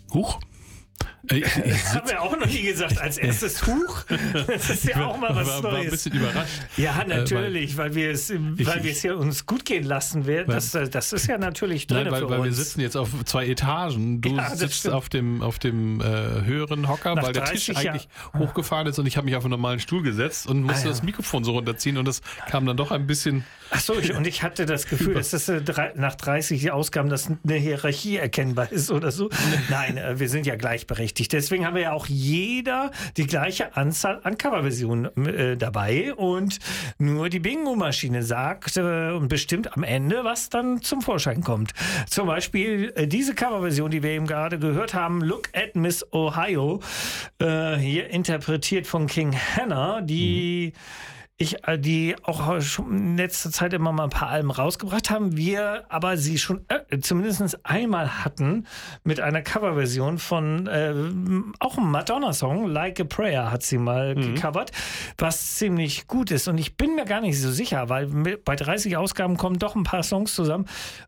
Huch. Das haben wir auch noch nie gesagt. Als erstes Huch. Das ist ja auch mal was Neues. War ein bisschen überrascht. Ja, natürlich, weil wir es hier uns gut gehen lassen werden. Das ist ja natürlich drin für uns. Weil wir sitzen jetzt auf 2 Etagen. Du sitzt auf dem höheren Hocker, weil der Tisch eigentlich hochgefahren ist und ich habe mich auf einen normalen Stuhl gesetzt und musste das Mikrofon so runterziehen und das kam dann doch ein bisschen... Ach so, und ich hatte das Gefühl, dass das nach 30 Ausgaben dass eine Hierarchie erkennbar ist oder so. Nein, wir sind ja gleichberechtigt. Deswegen haben wir ja auch jeder die gleiche Anzahl an Coverversionen dabei und nur die Bingo-Maschine sagt und bestimmt am Ende, was dann zum Vorschein kommt. Zum Beispiel diese Coverversion, die wir eben gerade gehört haben, Look at Miss Ohio, hier interpretiert von King Hannah, die auch schon in letzter Zeit immer mal ein paar Alben rausgebracht haben, wir aber sie schon zumindest einmal hatten mit einer Coverversion von auch einem Madonna-Song, Like a Prayer hat sie mal gecovert, was ziemlich gut ist. Und ich bin mir gar nicht so sicher, weil bei 30 Ausgaben kommen doch ein paar Songs zusammen,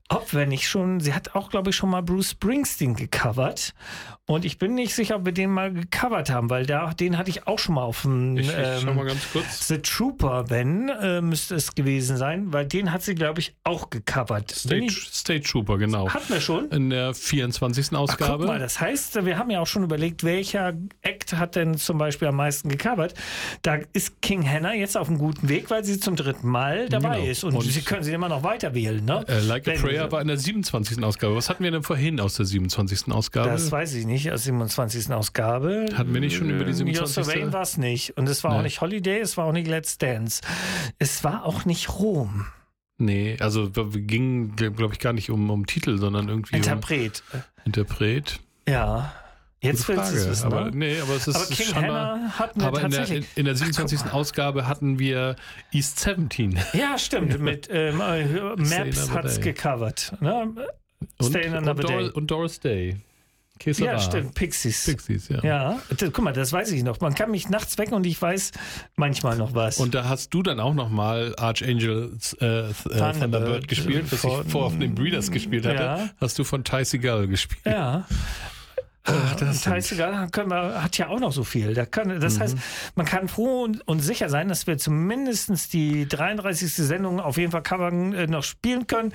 sie hat auch, glaube ich, schon mal Bruce Springsteen gecovert. Und ich bin nicht sicher, ob wir den mal gecovert haben, weil den hatte ich auch schon mal auf dem ich schau mal ganz kurz. The Trooper, müsste es gewesen sein, weil den hat sie, glaube ich, auch gecovert. State Trooper, genau. Hatten wir schon? In der 24. Ausgabe. Ach, guck mal, das heißt, wir haben ja auch schon überlegt, welcher Act hat denn zum Beispiel am meisten gecovert. Da ist King Hannah jetzt auf einem guten Weg, weil sie zum 3. Mal dabei ist. Und sie können sie immer noch weiter wählen. Ne? Like a Prayer war in der 27. Ausgabe. Was hatten wir denn vorhin aus der 27. Ausgabe? Das weiß ich nicht, aus der 27. Ausgabe. Hatten wir nicht schon über die 27. You're So Vain war es nicht. Und es war auch nicht Holiday, es war auch nicht Let's Dance. Es war auch nicht Rom. Nee, also ging, glaube ich, gar nicht um Titel, sondern irgendwie Interpret. Interpret? Ja. Jetzt willst du es wissen, aber es ist aber King Hannah hatten wir tatsächlich... in der 27. Ausgabe hatten wir East 17. Ja, stimmt. Mit Maps hat es gecovert. Ne? Stay Another Day. Und Doris Day. Ja, stimmt. Pixies, ja. Ja, guck mal, das weiß ich noch. Man kann mich nachts wecken und ich weiß manchmal noch was. Und da hast du dann auch nochmal Archangel Thunderbird gespielt, was ich vorher auf den Breeders gespielt hatte. Ja. Hast du von Ty Segall gespielt. Ja. Ty Segall hat ja auch noch so viel. Das heißt, man kann froh und sicher sein, dass wir zumindest die 33. Sendung auf jeden Fall covern, noch spielen können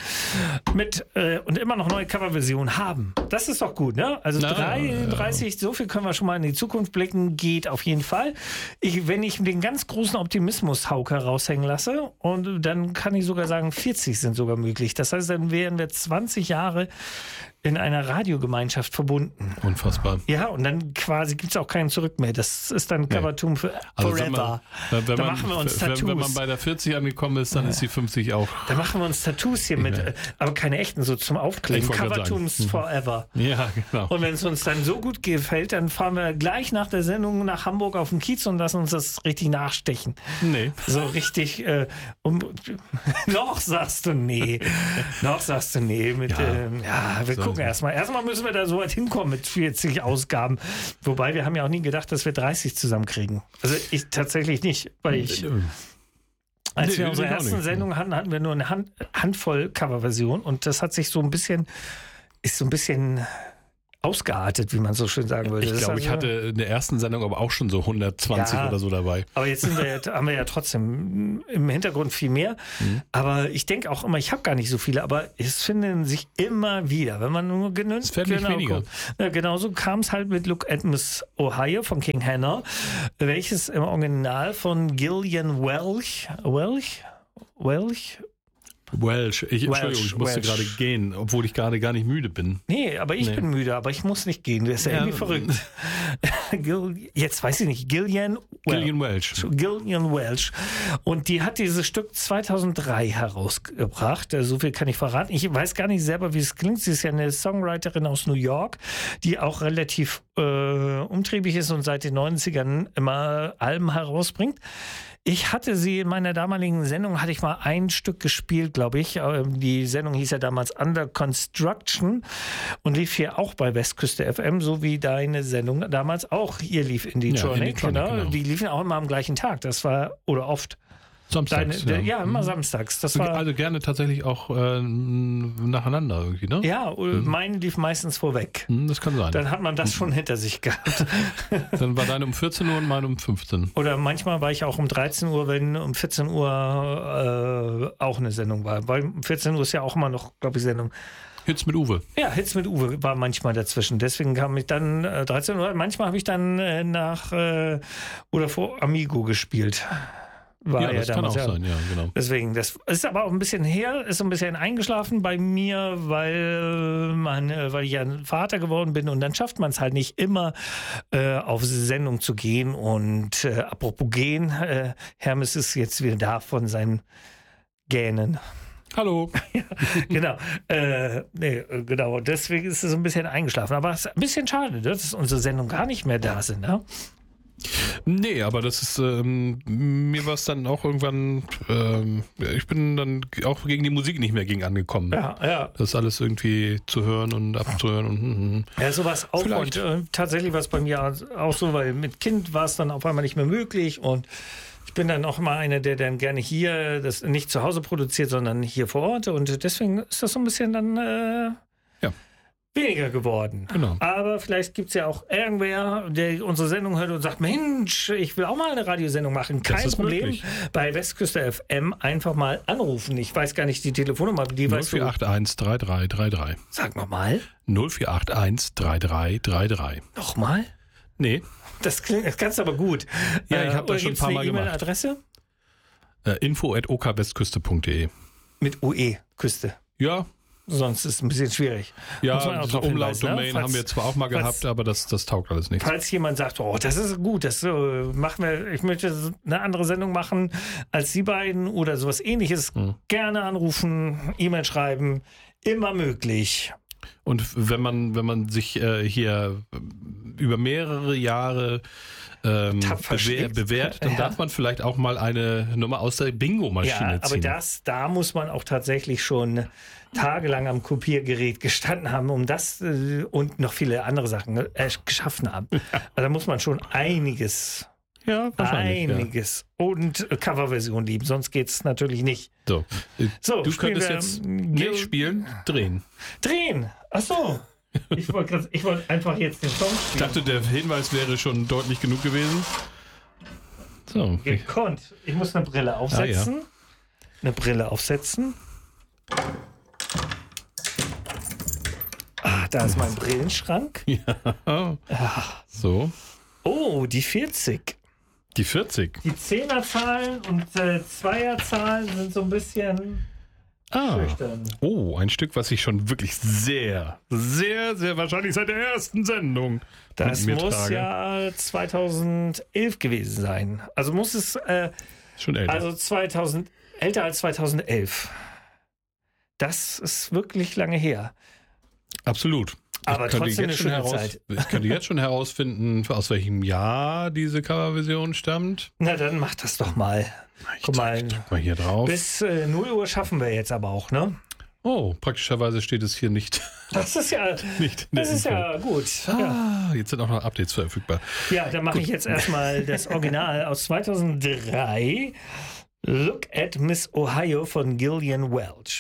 und immer noch neue Coverversionen haben. Das ist doch gut, ne? Also 33, so viel können wir schon mal in die Zukunft blicken, geht auf jeden Fall. Wenn ich den ganz großen Optimismus-Hauke raushängen lasse, und dann kann ich sogar sagen, 40 sind sogar möglich. Das heißt, dann wären wir 20 Jahre in einer Radiogemeinschaft verbunden. Unfassbar. Ja, und dann quasi gibt es auch keinen Zurück mehr. Das ist dann Covertum für forever. Da machen wir uns Tattoos. Wenn man bei der 40 angekommen ist, dann ist die 50 auch. Da machen wir uns Tattoos hier mit, aber keine echten, so zum Aufkleben. Covertums forever. Ja, genau. Und wenn es uns dann so gut gefällt, dann fahren wir gleich nach der Sendung nach Hamburg auf den Kiez und lassen uns das richtig nachstechen. Nee. So richtig, noch sagst du nee. Wir gucken erstmal. Erstmal müssen wir da so weit hinkommen mit 40 Ausgaben. Wobei, wir haben ja auch nie gedacht, dass wir 30 zusammenkriegen. Also ich tatsächlich nicht, weil als wir unsere ersten Sendung hatten wir nur eine Handvoll Coverversion und das hat sich ist so ein bisschen ausgeartet, wie man so schön sagen würde. Ich glaube, ich hatte in der ersten Sendung aber auch schon so 120 oder so dabei. Aber jetzt haben wir ja trotzdem im Hintergrund viel mehr. Aber ich denke auch immer, ich habe gar nicht so viele, aber es finden sich immer wieder, wenn man nur genügend weniger. Genauso kam es halt mit Look at Miss Ohio von King Hannah, welches im Original von Gillian Welch. Entschuldigung, ich musste gerade gehen, obwohl ich gerade gar nicht müde bin. Nee, aber ich bin müde, aber ich muss nicht gehen. Das ist ja irgendwie verrückt. Jetzt weiß ich nicht, Gillian Welch. Und die hat dieses Stück 2003 herausgebracht. So viel kann ich verraten. Ich weiß gar nicht selber, wie es klingt. Sie ist ja eine Songwriterin aus New York, die auch relativ umtriebig ist und seit den 90ern immer Alben herausbringt. Ich hatte sie in meiner damaligen Sendung, hatte ich mal ein Stück gespielt, glaube ich. Die Sendung hieß ja damals Under Construction und lief hier auch bei Westküste FM, so wie deine Sendung damals auch hier lief in die Tronic. Genau. Die liefen auch immer am gleichen Tag, das war, oder oft. Samstags, ja, immer samstags. Das war, also gerne tatsächlich auch nacheinander irgendwie, ne? Ja, mein lief meistens vorweg. Das kann sein. Dann hat man das schon hinter sich gehabt. Dann war deine um 14 Uhr und meine um 15. Oder manchmal war ich auch um 13 Uhr, wenn um 14 Uhr auch eine Sendung war. Weil um 14 Uhr ist ja auch immer noch, glaube ich, Sendung. Hits mit Uwe. Ja, Hits mit Uwe war manchmal dazwischen. Deswegen kam ich dann 13 Uhr. Manchmal habe ich dann oder vor Amigo gespielt. War das kann auch sein, ja, genau. Deswegen, das ist aber auch ein bisschen her, ist so ein bisschen eingeschlafen bei mir, weil ich ja ein Vater geworden bin und dann schafft man es halt nicht immer auf Sendung zu gehen. Und apropos gehen, Hermes ist jetzt wieder da von seinem Gähnen. Hallo. Ja, genau. Genau. Deswegen ist es so ein bisschen eingeschlafen. Aber es ist ein bisschen schade, dass unsere Sendung gar nicht mehr da sind, ne? Nee, aber das ist, mir war es dann auch irgendwann, ich bin dann auch gegen die Musik nicht mehr gegen angekommen. Ja. Das alles irgendwie zu hören und abzuhören und. Ja, sowas auch. Vielleicht. Und tatsächlich war es bei mir auch so, weil mit Kind war es dann auf einmal nicht mehr möglich und ich bin dann auch immer einer, der dann gerne hier das nicht zu Hause produziert, sondern hier vor Ort und deswegen ist das so ein bisschen dann weniger geworden. Genau. Aber vielleicht gibt es ja auch irgendwer, der unsere Sendung hört und sagt, Mensch, ich will auch mal eine Radiosendung machen. Kein Problem. Möglich. Bei Westküste FM einfach mal anrufen. Ich weiß gar nicht die Telefonnummer. Die 0481 3333. Sag mal. 0481 3333. Nochmal? Nee. Das kannst du aber gut. Ja, ich habe das schon ein paar Mal gemacht. E-Mail-Adresse? info@okawestküste.de. Mit UE, Küste. Ja. Sonst ist es ein bisschen schwierig. Ja, diese Umlaut-Domain haben wir zwar auch mal gehabt, aber das taugt alles nicht. Falls jemand sagt, oh, das ist gut, das machen wir, ich möchte eine andere Sendung machen als die beiden oder sowas Ähnliches, gerne anrufen, E-Mail schreiben, immer möglich. Und wenn man sich hier über mehrere Jahre bewährt, dann darf man vielleicht auch mal eine Nummer aus der Bingo-Maschine ziehen. Aber da muss man auch tatsächlich schon tagelang am Kopiergerät gestanden haben, um das und noch viele andere Sachen geschaffen haben. Also da muss man schon einiges und Coverversion lieben, sonst geht es natürlich nicht. So, du könntest jetzt nicht spielen, drehen. Drehen? Ach so. Ich wollte einfach jetzt den Song spielen. Ich dachte, der Hinweis wäre schon deutlich genug gewesen. So. Gekonnt. Ich muss eine Brille aufsetzen. Eine Brille aufsetzen. Da ist mein Brillenschrank. Ja. So. Oh, die 40. Die 40? Die 10er-Zahlen und 2er-Zahlen sind so ein bisschen schüchtern. Oh, ein Stück, was ich schon wirklich sehr, sehr, sehr wahrscheinlich seit der ersten Sendung das muss ja 2011 gewesen sein. Also muss es schon älter. Also älter als 2011. Das ist wirklich lange her. Absolut. Aber trotzdem eine schöne Zeit. Ich könnte jetzt schon herausfinden, aus welchem Jahr diese Coverversion stammt. Na, dann mach das doch mal. Guck mal hier drauf. Bis 0 Uhr schaffen wir jetzt aber auch, ne? Oh, praktischerweise steht es hier nicht. Das ist ja, nicht das ist ja gut. Jetzt sind auch noch Updates verfügbar. Ja, dann mache ich jetzt erstmal das Original aus 2003. Look at Miss Ohio von Gillian Welch.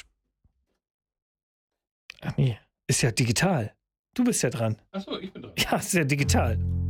Ach nee, ist ja digital. Du bist ja dran. Achso, ich bin dran. Ja, ist ja digital.